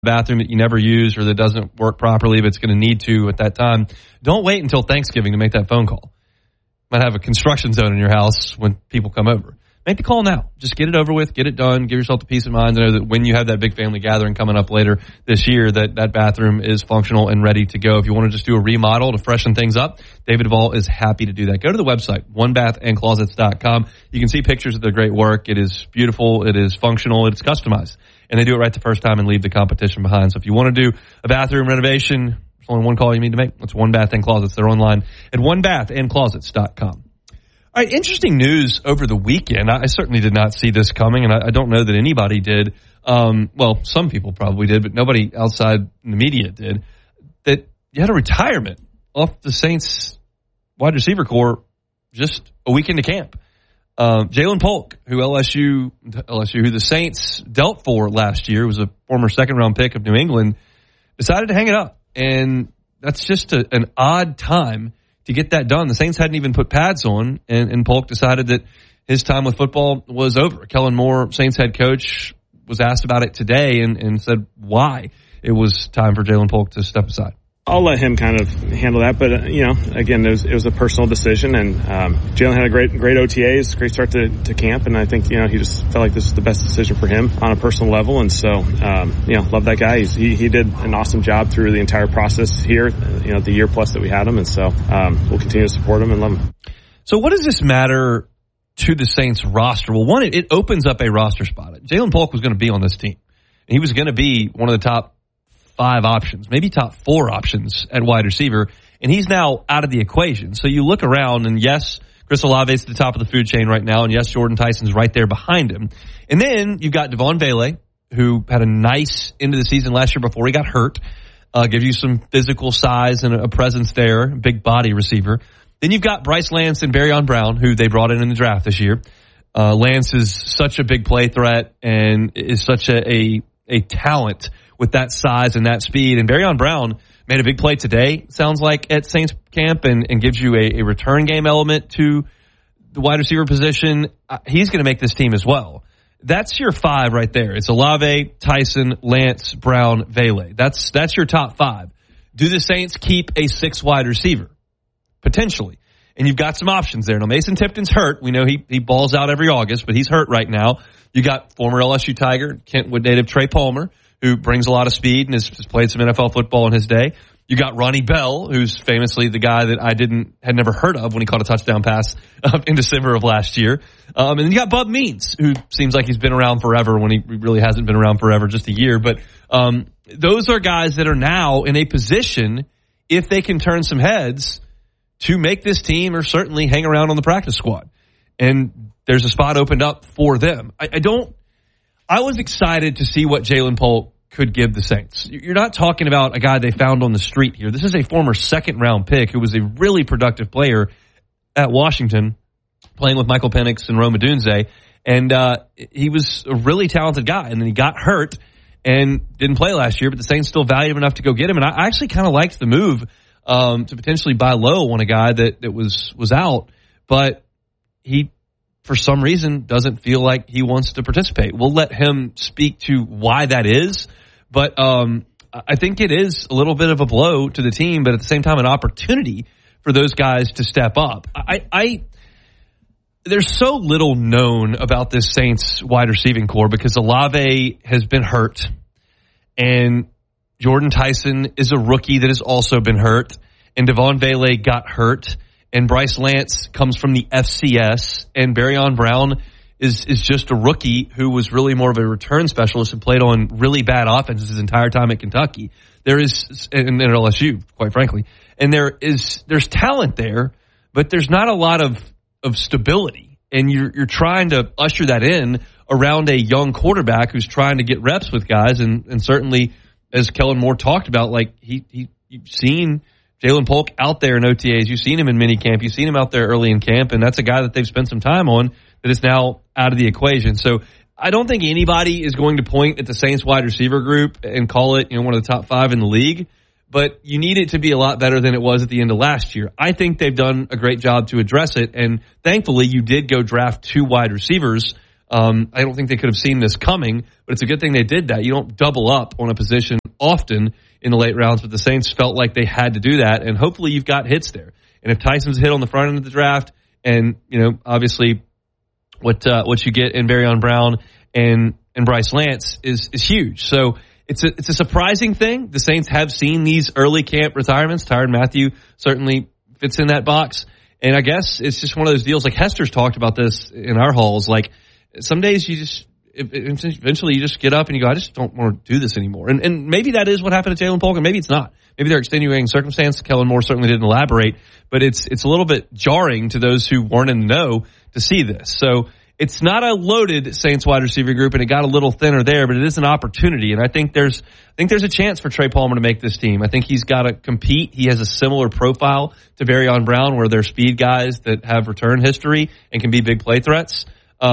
bathroom that you never use or that doesn't work properly, but it's going to need to at that time, don't wait until Thanksgiving to make that phone call. Might have a construction zone in your house when people come over. Make the call now. Just get it over with, get it done, give yourself the peace of mind to know that when you have that big family gathering coming up later this year, that bathroom is functional and ready to go. If you want to just do a remodel to freshen things up, David Duvall is happy to do that. Go to the website, onebathandclosets.com. You can see pictures of their great work. It is beautiful, it is functional, it's customized. And they do it right the first time and leave the competition behind. So if you want to do a bathroom renovation, there's only one call you need to make. It's One Bath and Closets. They're online at onebathandclosets.com. All right, interesting news over the weekend. I certainly did not see this coming, and I don't know that anybody did. Well, some people probably did, but nobody outside the media did. That you had a retirement off the Saints wide receiver core just a week into camp. Ja'Lynn Polk, who LSU, who the Saints dealt for last year, was a former second-round pick of New England, decided to hang it up. And that's just an odd time to get that done. The Saints hadn't even put pads on, and Polk decided that his time with football was over. Kellen Moore, Saints head coach, was asked about it today and said why it was time for Ja'Lynn Polk to step aside. I'll let him kind of handle that, but again, it was a personal decision, and Jalen had a great OTAs, great start to camp, and I think he just felt like this was the best decision for him on a personal level, and so love that guy. He did an awesome job through the entire process here, the year plus that we had him, and so we'll continue to support him and love him. So, what does this matter to the Saints roster? Well, one, it opens up a roster spot. Ja'Lynn Polk was going to be on this team. He was going to be one of the top 5 options, maybe top 4 options at wide receiver, and he's now out of the equation. So you look around, and yes, Chris Olave's at the top of the food chain right now, and yes, Jordan Tyson's right there behind him. And then you've got Devon Vele, who had a nice end of the season last year before he got hurt. Gives you some physical size and a presence there, big body receiver. Then you've got Bryce Lance and Barryon Brown, who they brought in the draft this year. Lance is such a big play threat and is such a talent with that size and that speed. And Barryon Brown made a big play today, sounds like, at Saints camp and gives you a return game element to the wide receiver position. He's going to make this team as well. That's your 5 right there. It's Olave, Tyson, Lance, Brown, Vele. That's your top 5. Do the Saints keep a 6 wide receiver? Potentially. And you've got some options there. Now, Mason Tipton's hurt. We know he balls out every August, but he's hurt right now. You got former LSU Tiger, Kentwood native Trey Palmer, who brings a lot of speed and has played some NFL football in his day. You got Ronnie Bell, who's famously the guy that I had never heard of when he caught a touchdown pass in December of last year. And then you got Bub Means, who seems like he's been around forever when he really hasn't been around forever, just a year. But those are guys that are now in a position, if they can turn some heads, to make this team or certainly hang around on the practice squad. And there's a spot opened up for them. I was excited to see what Ja'Lynn Polk could give the Saints. You're not talking about a guy they found on the street here. This is a former second-round pick who was a really productive player at Washington, playing with Michael Penix and Rome Odunze. And he was a really talented guy. And then he got hurt and didn't play last year, but the Saints still valued him enough to go get him. And I actually kind of liked the move to potentially buy low on a guy that was out. But he, for some reason, doesn't feel like he wants to participate. We'll let him speak to why that is, but I think it is a little bit of a blow to the team, but at the same time, an opportunity for those guys to step up. There's so little known about this Saints wide receiving core because Olave has been hurt, and Jordan Tyson is a rookie that has also been hurt, and Devon Vele got hurt. And Bryce Lance comes from the FCS, and Barryon Brown is just a rookie who was really more of a return specialist and played on really bad offenses his entire time at Kentucky. There is, and at LSU, quite frankly, and there's talent there, but there's not a lot of stability. And you're trying to usher that in around a young quarterback who's trying to get reps with guys, and certainly, as Kellen Moore talked about, like you've seen Ja'Lynn Polk out there in OTAs. You've seen him in minicamp. You've seen him out there early in camp, and that's a guy that they've spent some time on that is now out of the equation. So I don't think anybody is going to point at the Saints wide receiver group and call it one of the top 5 in the league, but you need it to be a lot better than it was at the end of last year. I think they've done a great job to address it, and thankfully you did go draft 2 wide receivers I don't think they could have seen this coming, but it's a good thing they did that. You don't double up on a position often in the late rounds, but the Saints felt like they had to do that, and hopefully you've got hits there. And if Tyson's hit on the front end of the draft, and obviously what you get in Barrion Brown and Bryce Lance is huge. So it's a surprising thing. The Saints have seen these early camp retirements. Tyrann Mathieu certainly fits in that box. And I guess it's just one of those deals, like Hester's talked about this in our halls. Like, some days eventually you just get up and you go, I just don't want to do this anymore. And maybe that is what happened to Ja'Lynn Polk, and maybe it's not. Maybe they're extenuating circumstance. Kellen Moore certainly didn't elaborate, but it's a little bit jarring to those who weren't in the know to see this. So it's not a loaded Saints wide receiver group, and it got a little thinner there, but it is an opportunity. And I think there's a chance for Trey Palmer to make this team. I think he's got to compete. He has a similar profile to Barrion Brown, where they're speed guys that have return history and can be big play threats.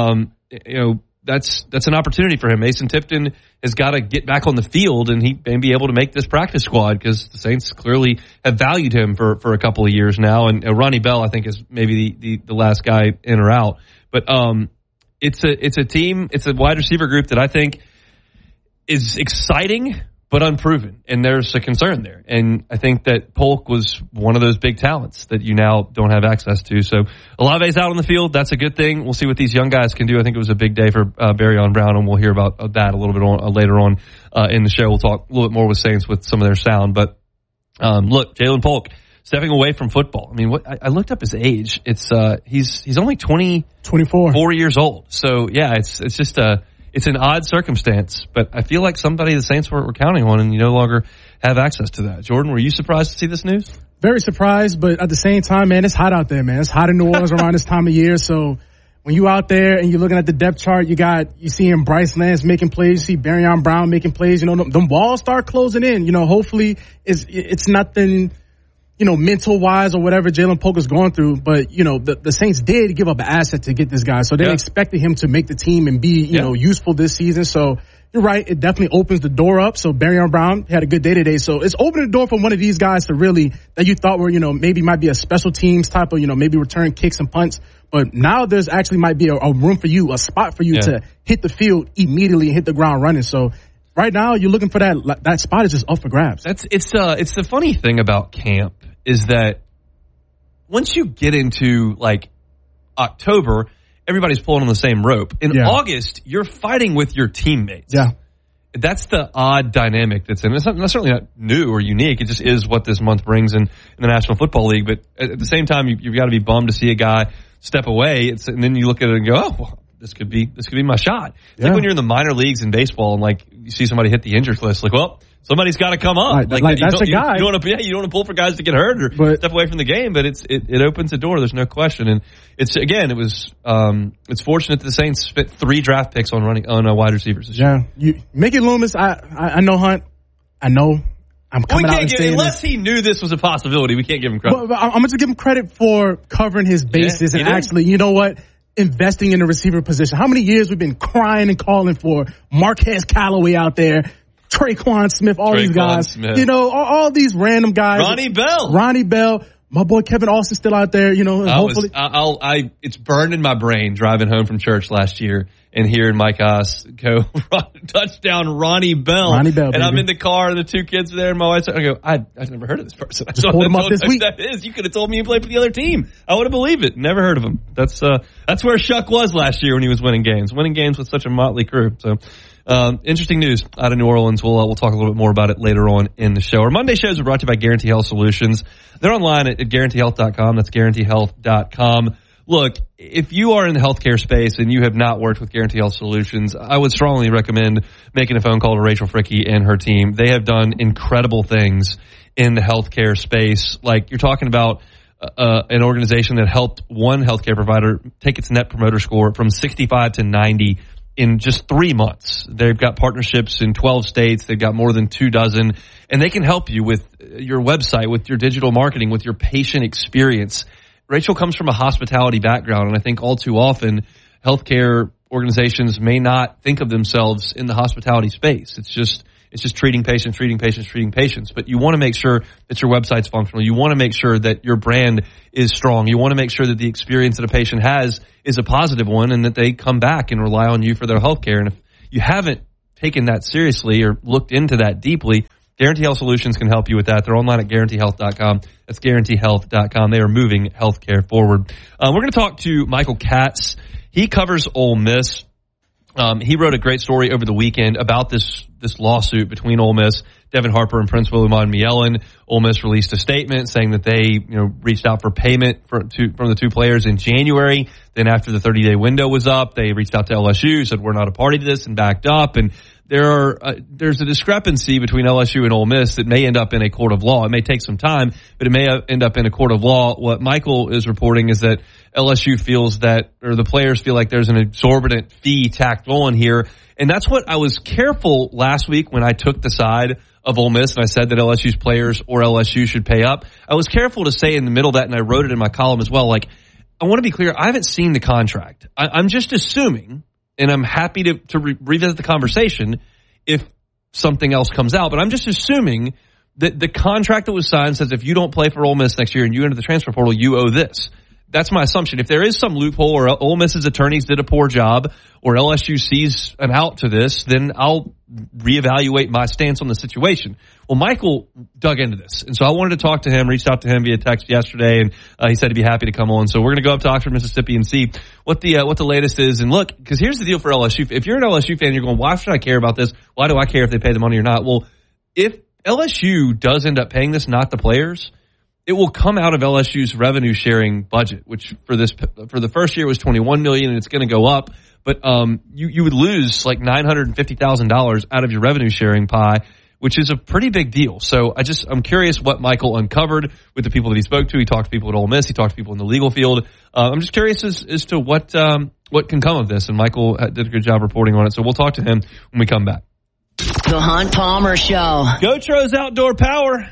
That's an opportunity for him. Mason Tipton has got to get back on the field and be able to make this practice squad, because the Saints clearly have valued him for a couple of years now. And Ronnie Bell, I think, is maybe the last guy in or out. But it's a team, it's a wide receiver group that I think is exciting but unproven, and there's a concern there. And I think that Polk was one of those big talents that you now don't have access to. So Olave's out on the field. That's a good thing. We'll see what these young guys can do. I think it was a big day for Barrion Brown, and we'll hear about that a little bit later on in the show. We'll talk a little bit more with Saints with some of their sound. But look, Ja'Lynn Polk stepping away from football. I mean, I looked up his age. It's he's only 24 years old. So yeah, it's just it's an odd circumstance, but I feel like somebody the Saints were counting on, and you no longer have access to that. Jordan, were you surprised to see this news? Very surprised, but at the same time, man, it's hot out there, man. It's hot in New Orleans around this time of year. So when you out there and you're looking at the depth chart, you seeing Bryce Lance making plays, you see Barrion Brown making plays. Them walls start closing in. Hopefully it's nothing, mental wise or whatever Ja'Lynn Polk is going through. But, the Saints did give up an asset to get this guy. So they expected him to make the team and be, useful this season. So you're right. It definitely opens the door up. So Barrion Brown had a good day today. So it's opening the door for one of these guys to really, that you thought were, maybe might be a special teams type of, maybe return kicks and punts. But now there's actually might be a room for you, a spot for you to hit the field immediately and hit the ground running. So right now you're looking for that spot is just up for grabs. It's the funny thing about camp is that once you get into like October, everybody's pulling on the same rope. In August, you're fighting with your teammates. Yeah. That's the odd dynamic that's in it. It's certainly not new or unique. It just is what this month brings in the National Football League. But at the same time, you've got to be bummed to see a guy step away. And then you look at it and go, oh, well, this could be my shot. It's like when you're in the minor leagues in baseball and like you see somebody hit the injured list, like, well, somebody's got to come up. Like that's a guy. You don't want to pull for guys to get hurt or step away from the game, but it opens the door. There's no question. And it's fortunate that the Saints spent 3 draft picks on wide receivers this year. Mickey Loomis. I know Hunt. I know. I'm coming out and saying unless he knew this was a possibility, we can't give him credit. But I'm going to give him credit for covering his bases and actually, you know what? Investing in the receiver position. How many years we've been crying and calling for Marquez Callaway out there, Traquan Smith, all these guys. Smith. All these random guys. Ronnie Bell. My boy Kevin Austin still out there, hopefully. It's burned in my brain driving home from church last year and hearing Mike Haas go touchdown Ronnie Bell. And baby. I'm in the car and the 2 kids are there and my wife's I go, I've never heard of this person. Just pulled him up this week. That is. You could have told me you played for the other team. I would have believed it. Never heard of him. That's where Shuck was last year when he was winning games with such a motley crew. So, interesting news out of New Orleans. We'll talk a little bit more about it later on in the show. Our Monday shows are brought to you by Guarantee Health Solutions. They're online at guaranteehealth.com. That's guaranteehealth.com. Look, if you are in the healthcare space and you have not worked with Guarantee Health Solutions, I would strongly recommend making a phone call to Rachel Fricke and her team. They have done incredible things in the healthcare space. Like, you're talking about an organization that helped one healthcare provider take its net promoter score from 65 to 90 in just 3 months. They've got partnerships in 12 states. They've got more than 24, and they can help you with your website, with your digital marketing, with your patient experience. Rachel comes from a hospitality background, and I think all too often healthcare organizations may not think of themselves in the hospitality space. It's just treating patients. But you want to make sure that your website's functional. You want to make sure that your brand is strong. You want to make sure that the experience that a patient has is a positive one and that they come back and rely on you for their health care. And if you haven't taken that seriously or looked into that deeply, Guarantee Health Solutions can help you with that. They're online at guaranteehealth.com. That's guaranteehealth.com. They are moving healthcare forward. We're going to talk to Michael Katz. He covers Ole Miss. He wrote a great story over the weekend about this lawsuit between Ole Miss, Devin Harper, and Prince William Mielen. Ole Miss released a statement saying that they, reached out for payment from the two players in January. Then after the 30-day window was up, they reached out to LSU, said we're not a party to this, and backed up. And there's a discrepancy between LSU and Ole Miss that may end up in a court of law. It may take some time, but it may end up in a court of law. What Michael is reporting is that LSU feels that, or the players feel like there's an exorbitant fee tacked on here. And that's what I was careful last week when I took the side of Ole Miss and I said that LSU's players or LSU should pay up. I was careful to say in the middle of that, and I wrote it in my column as well, like, I want to be clear, I haven't seen the contract. I'm just assuming, and I'm happy to revisit the conversation if something else comes out, but I'm just assuming that the contract that was signed says if you don't play for Ole Miss next year and you enter the transfer portal, you owe this. That's my assumption. If there is some loophole or Ole Miss's attorneys did a poor job or LSU sees an out to this, then I'll reevaluate my stance on the situation. Well, Michael dug into this, and so I wanted to talk to him, reached out to him via text yesterday, and he said he'd be happy to come on. So we're going to go up to Oxford, Mississippi and see what the latest is. And look, because here's the deal for LSU. If you're an LSU fan, you're going, why should I care about this? Why do I care if they pay the money or not? Well, if LSU does end up paying this, not the players, it will come out of LSU's revenue sharing budget, which for the first year was $21 million, and it's going to go up. But you would lose like $950,000 out of your revenue sharing pie, which is a pretty big deal. So I'm curious what Michael uncovered with the people that he spoke to. He talked to people at Ole Miss. He talked to people in the legal field. I'm just curious as to what can come of this. And Michael did a good job reporting on it. So we'll talk to him when we come back. The Hunt Palmer Show. GoTros Outdoor Power.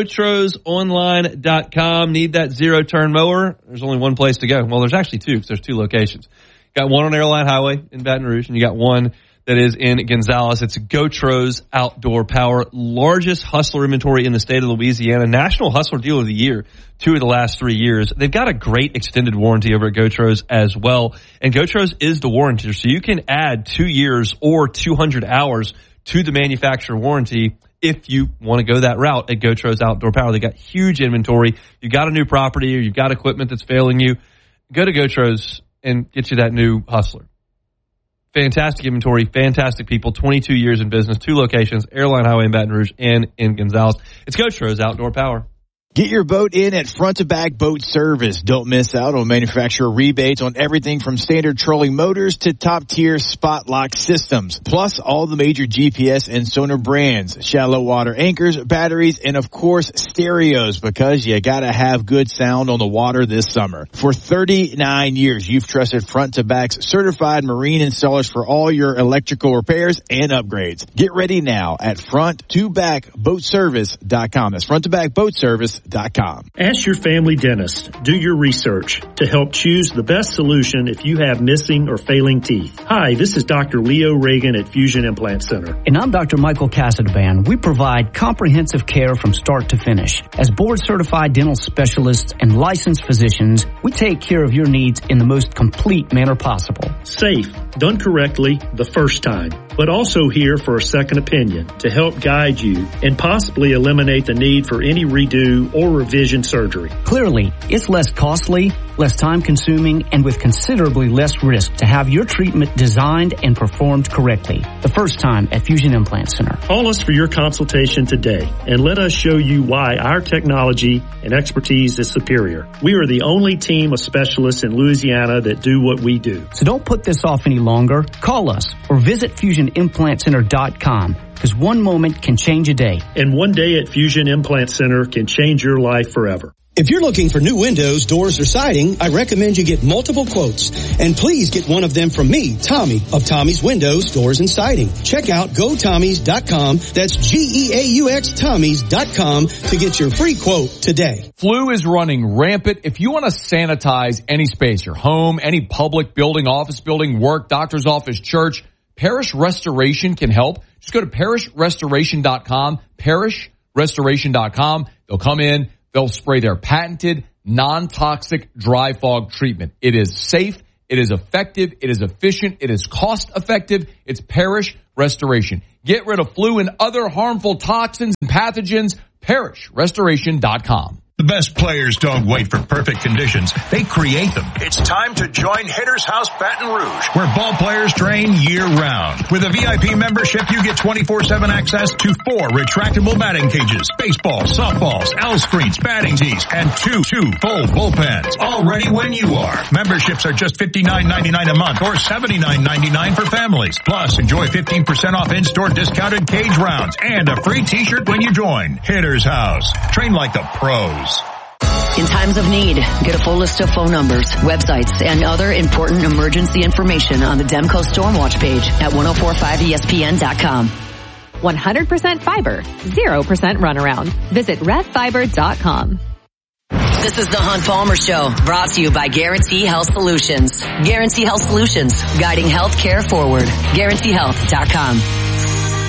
GoTrosOnline.com. Need that zero-turn mower? There's only one place to go. Well, there's actually two because there's two locations. Got one on Airline Highway in Baton Rouge, and you got one that is in Gonzales. It's GoTros Outdoor Power. Largest Hustler inventory in the state of Louisiana. National Hustler Dealer of the Year 2 of the last 3 years. They've got a great extended warranty over at GoTros as well. And GoTros is the warranty, so you can add 2 years or 200 hours to the manufacturer warranty if you want to go that route at GoTros Outdoor Power. They got huge inventory. You got a new property or you've got equipment that's failing you, go to GoTros and get you that new Hustler. Fantastic inventory, fantastic people, 22 years in business, 2 locations, Airline Highway in Baton Rouge and in Gonzales. It's GoTros Outdoor Power. Get your boat in at Front to Back Boat Service. Don't miss out on manufacturer rebates on everything from standard trolling motors to top-tier spot lock systems. Plus, all the major GPS and sonar brands, shallow water anchors, batteries, and of course, stereos, because you gotta have good sound on the water this summer. For 39 years, you've trusted Front to Back's certified marine installers for all your electrical repairs and upgrades. Get ready now at front2backboatservice.com. That's front2backboatservice.com. Ask your family dentist. Do your research to help choose the best solution if you have missing or failing teeth. Hi, this is Dr. Leo Reagan at Fusion Implant Center. And I'm Dr. Michael Casadban. We provide comprehensive care from start to finish. As board-certified dental specialists and licensed physicians, we take care of your needs in the most complete manner possible. Safe, done correctly the first time, but also here for a second opinion to help guide you and possibly eliminate the need for any redo or revision surgery. Clearly, it's less costly, less time-consuming, and with considerably less risk to have your treatment designed and performed correctly. The first time at Fusion Implant Center. Call us for your consultation today and let us show you why our technology and expertise is superior. We are the only team of specialists in Louisiana that do what we do. So don't put this off any longer. Call us or visit FusionImplantCenter.com. Because one moment can change a day. And one day at Fusion Implant Center can change your life forever. If you're looking for new windows, doors, or siding, I recommend you get multiple quotes. And please get one of them from me, Tommy, of Tommy's Windows, Doors, and Siding. Check out GoTommys.com. That's GEAUX Tommys.com to get your free quote today. Flu is running rampant. If you want to sanitize any space, your home, any public building, office building, work, doctor's office, church, Parish Restoration can help. Just go to parishrestoration.com, parishrestoration.com. They'll come in, they'll spray their patented non-toxic dry fog treatment. It is safe, it is effective, it is efficient, it is cost effective. It's Parish Restoration. Get rid of flu and other harmful toxins and pathogens. parishrestoration.com. The best players don't wait for perfect conditions. They create them. It's time to join Hitter's House Baton Rouge, where ball players train year-round. With a VIP membership, you get 24/7 access to 4 retractable batting cages, baseballs, softballs, L screens, batting tees, and two full bullpens. All ready when you are. Memberships are just $59.99 a month or $79.99 for families. Plus, enjoy 15% off in-store discounted cage rounds and a free t-shirt when you join. Hitter's House. Train like the pros. In times of need, get a full list of phone numbers, websites, and other important emergency information on the Demco Stormwatch page at 1045ESPN.com. 100% fiber, 0% runaround. Visit RevFiber.com. This is the Hunt Palmer Show, brought to you by Guarantee Health Solutions. Guarantee Health Solutions, guiding healthcare forward. GuaranteeHealth.com.